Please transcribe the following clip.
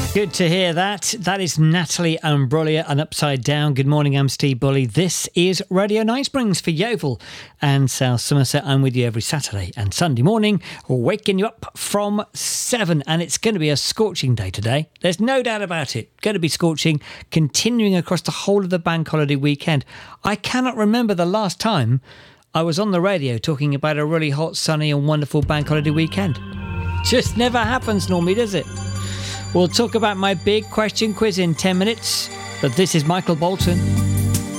Good to hear that. That is Natalie Imbruglia and Upside Down. Good morning, I'm Steve Bully. This is Radio Night Springs for Yeovil and South Somerset. I'm with you every Saturday and Sunday morning, waking you up from 7. And it's going to be a scorching day today. There's no doubt about it. Going to be scorching, continuing across the whole of the bank holiday weekend. I cannot remember the last time I was on the radio talking about a really hot, sunny and wonderful bank holiday weekend. Just never happens normally, does it? We'll talk about my big question quiz in 10 minutes, but this is Michael Bolton.